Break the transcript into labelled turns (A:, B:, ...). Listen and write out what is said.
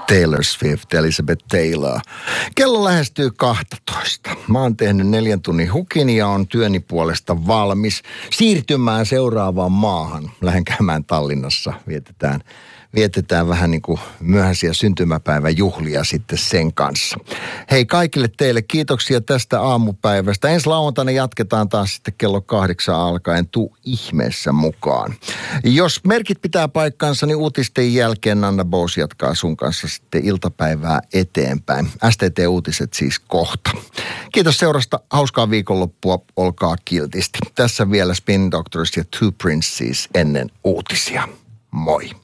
A: Taylor Swift, Elizabeth Taylor. Kello lähestyy 12. Mä oon tehnyt 4 tunnin hukin ja on työni puolesta valmis siirtymään seuraavaan maahan. Lähden käymään Tallinnassa. Vietetään vähän niin kuin myöhäisiä syntymäpäiväjuhlia sitten sen kanssa. Hei kaikille teille, kiitoksia tästä aamupäivästä. Ensi lauantaina jatketaan taas sitten kello 8 alkaen. Tuu ihmeessä mukaan. Jos merkit pitää paikkansa, niin uutisten jälkeen Nanna Bose jatkaa sun kanssa sitten iltapäivää eteenpäin. STT-uutiset siis kohta. Kiitos seurasta. Hauskaa viikonloppua. Olkaa kiltisti. Tässä vielä Spin Doctors ja Two Princes ennen uutisia. Moi.